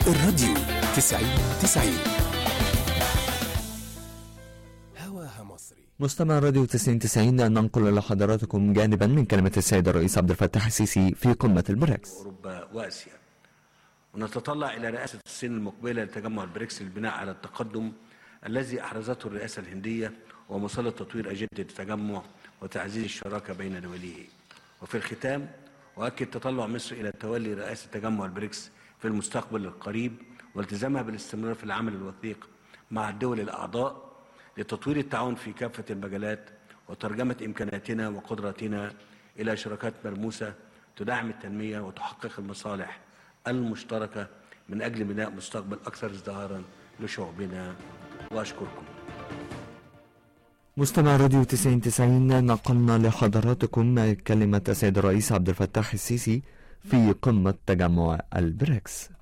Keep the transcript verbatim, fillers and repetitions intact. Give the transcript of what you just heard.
الراديو تسعين تسعين هواها مصري. مستمع راديو تسعين تسعين ننقل لحضراتكم جانبا من كلمة السيد الرئيس عبد الفتاح السيسي في قمة البريكس. أوروبا وآسيا، ونتطلع إلى رئاسة الصين المقبلة لتجمع البريكس للبناء على التقدم الذي أحرزته الرئاسة الهندية ومصالة تطوير أجندة التجمع وتعزيز الشراكة بين دوليه. وفي الختام أؤكد تطلع مصر إلى تولي رئاسة تجمع البريكس في المستقبل القريب والتزامها بالاستمرار في العمل الوثيق مع الدول الأعضاء لتطوير التعاون في كافة المجالات وترجمة إمكاناتنا وقدراتنا إلى شراكات ملموسة تدعم التنمية وتحقق المصالح المشتركة من أجل بناء مستقبل أكثر ازدهارا لشعوبنا. وأشكركم. مستمع راديو تسعين تسعين نقلنا لحضراتكم كلمة السيد الرئيس عبد الفتاح السيسي في قمة تجمع البريكس.